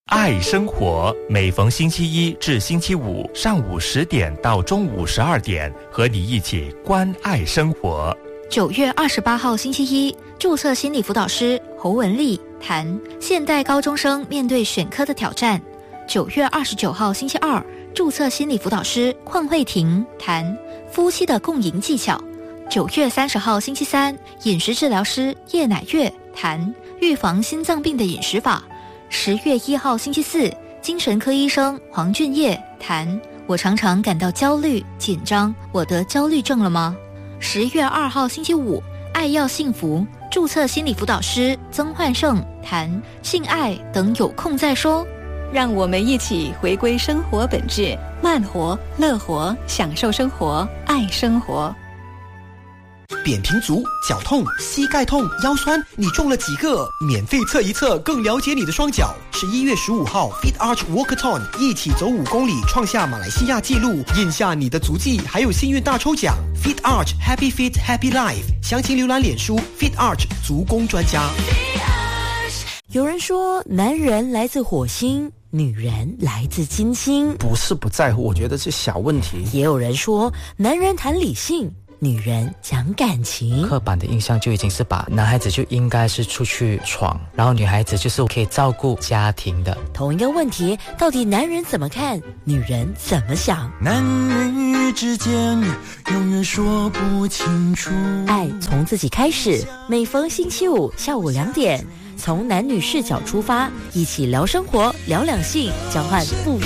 爱生活，每逢星期一至星期五上午10点到中午12点，和你一起关爱生活。 9月28号星期一，注册心理辅导师侯文丽谈现代高中生面对选科的挑战。9月29号星期二，注册心理辅导师邝慧婷谈夫妻的共赢技巧。9月30号星期三，饮食治疗师叶乃月谈预防心脏病的饮食法。10月1号星期四，精神科医生黄俊业谈我常常感到焦虑紧张，我得焦虑症了吗？10月2号星期五，爱要幸福，注册心理辅导师曾焕胜谈性爱等有空再说。 让我们一起回归生活本质，慢活、乐活，享受生活，爱生活。 扁平足、脚痛、膝盖痛、腰酸，你中了几个？免费测一测，更了解你的双脚。11月15号 Fit Arch Walkathon 一起走5公里，创下马来西亚纪录，印下你的足迹，还有幸运大抽奖。Fit Arch Happy Fit Happy Life， 详情浏览脸书 Fit Arch 足工专家。 有人说，男人来自火星，女人来自金星。 不是不在乎，我觉得是小问题。 也有人说，男人谈理性，女人讲感情。 刻板的印象就已经是把男孩子就应该是出去闯，然后女孩子就是可以照顾家庭的。 同一个问题，到底男人怎么看，女人怎么想？ 男女之间永远说不清楚。 爱从自己开始，每逢星期五下午2点，从男女视角出发，一起聊生活，聊两性，交换不